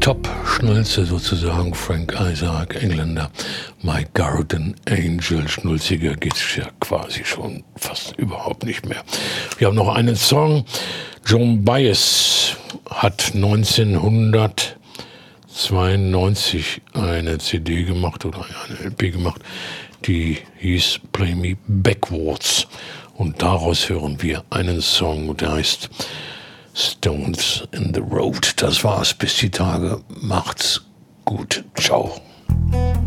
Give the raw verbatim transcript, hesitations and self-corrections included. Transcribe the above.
Top-Schnulze sozusagen, Frank Isaac, Engländer, My Garden Angel, schnulziger geht's ja quasi schon fast überhaupt nicht mehr. Wir haben noch einen Song, Joan Baez hat neunzehnhundertzweiundneunzig eine C D gemacht oder eine L P gemacht, die hieß Play Me Backwards und daraus hören wir einen Song, der heißt Stones in the Road. Das war's. Bis die Tage. Macht's gut. Ciao.